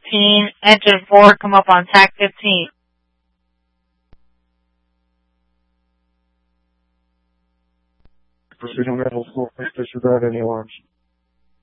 15, engine 4, come up on TAC 15. Precision Medical School, please disregard any alarms.